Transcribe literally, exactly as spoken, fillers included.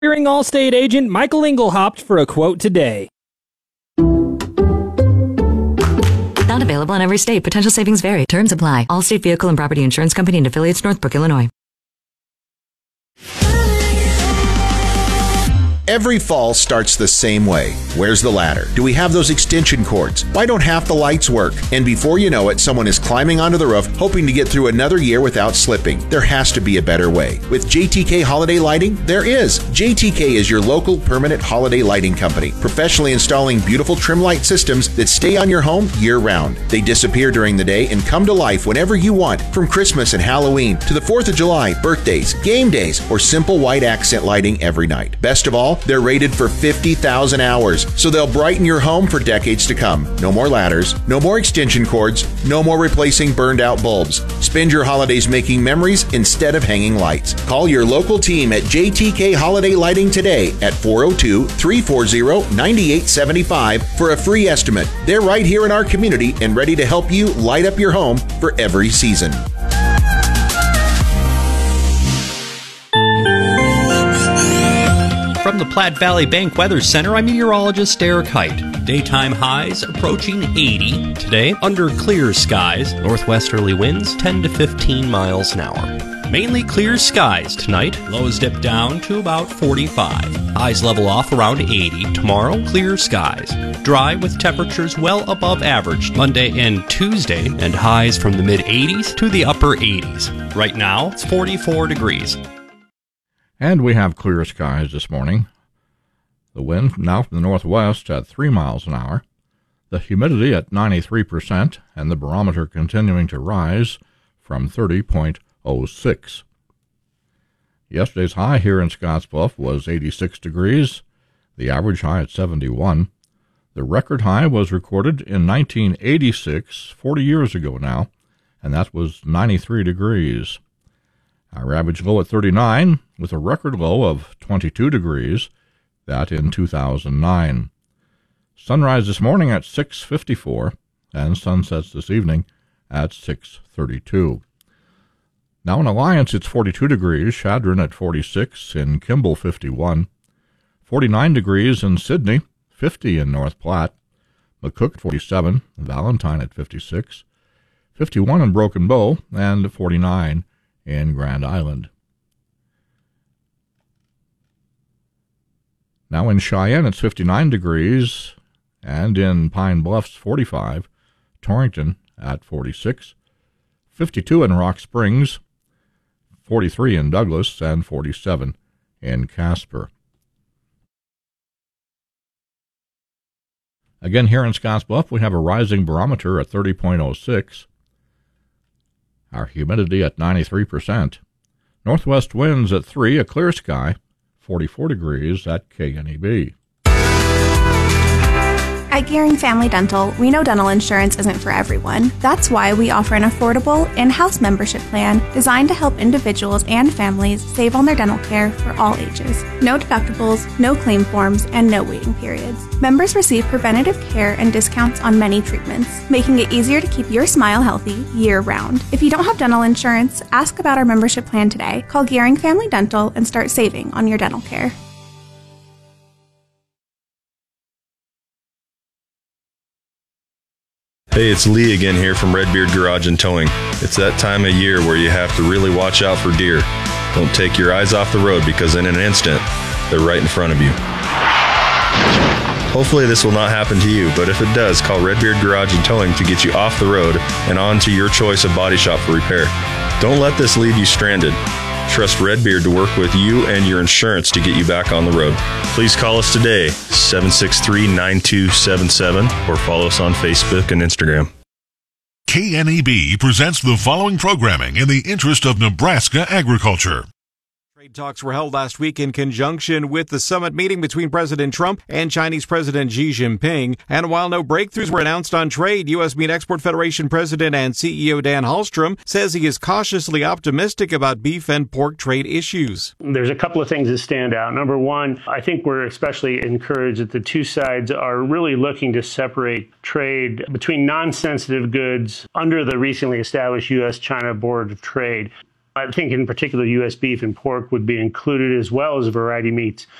Hearing Allstate agent Michael Engelhaupt for a quote today. Not available in every state. Potential savings vary. Terms apply. Allstate Vehicle and Property Insurance Company and affiliates, Northbrook, Illinois. Every fall starts the same way. Where's the ladder? Do we have those extension cords? Why don't half the lights work? And before you know it, someone is climbing onto the roof, hoping to get through another year without slipping. There has to be a better way. With J T K Holiday Lighting, there is. J T K is your local permanent holiday lighting company, professionally installing beautiful trim light systems that stay on your home year-round. They disappear during the day and come to life whenever you want, from Christmas and Halloween to the fourth of July, birthdays, game days, or simple white accent lighting every night. Best of all, they're rated for fifty thousand hours, so they'll brighten your home for decades to come. No more ladders, no more extension cords, no more replacing burned out bulbs. Spend your holidays making memories instead of hanging lights. Call your local team at J T K Holiday Lighting today at four oh two, three four zero, nine eight seven five for a free estimate. They're right here in our community and ready to help you light up your home for every season. From the Platte Valley Bank Weather Center, I'm meteorologist Eric Height. Daytime highs approaching eighty. Today, under clear skies. Northwesterly winds ten to fifteen miles an hour. Mainly clear skies tonight. Lows dip down to about forty-five. Highs level off around eighty. Tomorrow, clear skies. Dry with temperatures well above average Monday and Tuesday, and highs from the mid-eighties to the upper eighties. Right now, it's forty-four degrees. And we have clear skies this morning. The wind now from the northwest at three miles an hour. The humidity at ninety-three percent, and the barometer continuing to rise from thirty point oh six. Yesterday's high here in Scottsbluff was eighty-six degrees, the average high at seventy-one. The record high was recorded in nineteen eighty-six, forty years ago now, and that was ninety-three degrees. Our average low at thirty-nine, with a record low of twenty-two degrees, that in two thousand nine. Sunrise this morning at six fifty-four, and sunsets this evening at six thirty-two. Now in Alliance, it's forty-two degrees, Chadron at forty-six, in Kimball fifty-one, forty-nine degrees in Sydney, fifty in North Platte, McCook at forty-seven, Valentine at fifty-six, fifty-one in Broken Bow, and forty-nine in Grand Island. Now in Cheyenne, it's fifty-nine degrees, and in Pine Bluffs, forty-five, Torrington at forty-six, fifty-two in Rock Springs, forty-three in Douglas, and forty-seven in Casper. Again, here in Scottsbluff, we have a rising barometer at thirty point oh six. Our humidity at ninety-three percent. Northwest winds at three, a clear sky, forty-four degrees at K N E B. At Gearing Family Dental, we know dental insurance isn't for everyone. That's why we offer an affordable in-house membership plan designed to help individuals and families save on their dental care for all ages. No deductibles, no claim forms, and no waiting periods. Members receive preventative care and discounts on many treatments, making it easier to keep your smile healthy year-round. If you don't have dental insurance, ask about our membership plan today. Call Gearing Family Dental and start saving on your dental care. Hey, it's Lee again here from Redbeard Garage and Towing. It's that time of year where you have to really watch out for deer. Don't take your eyes off the road because in an instant, they're right in front of you. Hopefully this will not happen to you, but if it does, call Redbeard Garage and Towing to get you off the road and on to your choice of body shop for repair. Don't let this leave you stranded. Trust Redbeard to work with you and your insurance to get you back on the road. Please call us today, seven six three, nine two seven seven, or follow us on Facebook and Instagram. K N E B presents the following programming in the interest of Nebraska agriculture. Trade talks were held last week in conjunction with the summit meeting between President Trump and Chinese President Xi Jinping. And while no breakthroughs were announced on trade, U S. Meat Export Federation President and C E O Dan Hallstrom says he is cautiously optimistic about beef and pork trade issues. There's a couple of things that stand out. Number one, I think we're especially encouraged that the two sides are really looking to separate trade between non-sensitive goods under the recently established U S China Board of Trade. I think in particular U S beef and pork would be included, as well as variety meats.